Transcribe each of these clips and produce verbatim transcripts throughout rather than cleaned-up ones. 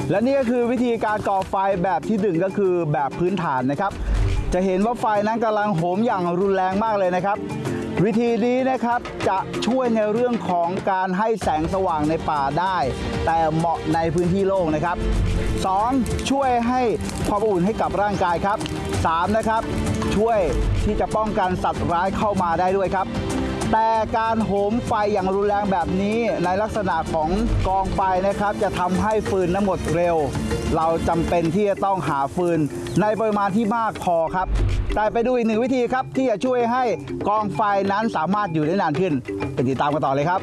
และนี่ก็คือวิธีการก่อไฟแบบที่หนึ่งก็คือแบบพื้นฐานนะครับจะเห็นว่าไฟนั้นกำลังโหมอย่างรุนแรงมากเลยนะครับวิธีนี้นะครับจะช่วยในเรื่องของการให้แสงสว่างในป่าได้แต่เหมาะในพื้นที่โล่งนะครับสองช่วยให้ความอบอุ่นให้กับร่างกายครับสามนะครับช่วยที่จะป้องกันสัตว์ร้ายเข้ามาได้ด้วยครับแต่การโหมไฟอย่างรุนแรงแบบนี้ในลักษณะของกองไฟนะครับจะทำให้ฟืนนั้นหมดเร็วเราจำเป็นที่จะต้องหาฟืนในปริมาณที่มากพอครับแต่ไปดูอีกหนึ่งวิธีครับที่จะช่วยให้กองไฟนั้นสามารถอยู่ได้นานขึ้นไปติดตามกันต่อเลยครับ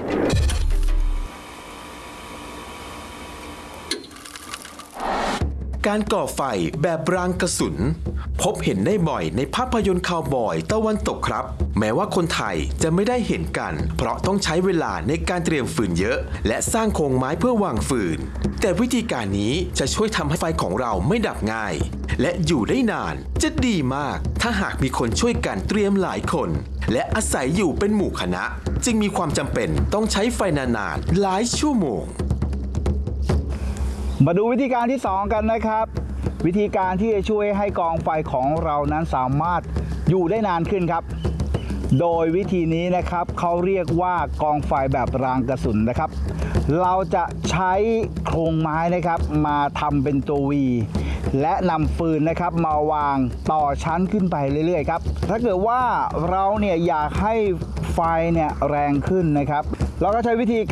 การก่อไฟแบบรางกระสุนพบเห็นได้บ่อยในภาพยนตร์คาวบอยตะวันตกครับแม้ว่าคนไทยจะไม่ได้เห็นกันเพราะต้องใช้เวลาในการเตรียมฟืนเยอะและสร้างโครงไม้เพื่อวางฟืนแต่วิธีการนี้จะช่วยทำให้ไฟของเราไม่ดับง่ายและอยู่ได้นานจะดีมากถ้าหากมีคนช่วยกันเตรียมหลายคนและอาศัยอยู่เป็นหมู่คณะจึงมีความจำเป็นต้องใช้ไฟนานๆหลายชั่วโมงมาดูวิธีการที่สองกันนะครับวิธีการที่จะช่วยให้กองไฟของเรานั้นสามารถอยู่ได้นานขึ้นครับโดยวิธีนี้นะครับเขาเรียกว่ากองไฟแบบรางกระสุนนะครับเราจะใช้โครงไม้นะครับมาทำเป็นตัววีและนำฟืนนะครับมาวางต่อชั้นขึ้นไปเรื่อยๆครับถ้าเกิดว่าเราเนี่ยอยากให้ไฟเนี่ยแรงขึ้นนะครับเราก็ใช้วิธี